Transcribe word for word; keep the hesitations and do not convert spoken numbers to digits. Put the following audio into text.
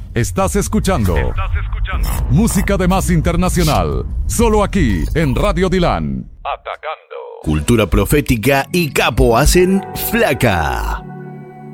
Estás escuchando, Estás escuchando música de más internacional, solo aquí en Radio Dilan. Atacando. Cultura Profética y Capo hacen Flaca.